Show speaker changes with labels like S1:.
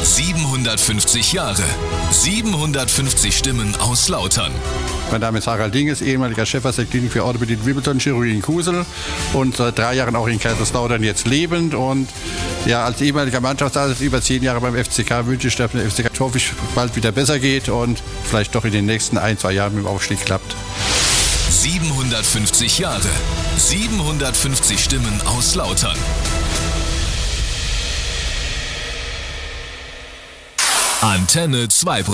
S1: 750 Jahre, 750 Stimmen aus Lautern.
S2: Mein Name ist Harald Dinges, ehemaliger Chefarzt der Klinik für Orthopädie und Chirurgie in Kusel und seit 3 Jahren auch in Kaiserslautern jetzt lebend. Und ja, als ehemaliger Mannschaftsarzt über 10 Jahre beim FCK wünsche ich, dass der FCK hoffe ich bald wieder besser geht und vielleicht doch in den nächsten 1-2 Jahren mit dem Aufstieg klappt.
S1: 750 Jahre, 750 Stimmen aus Lautern. Antenne 2.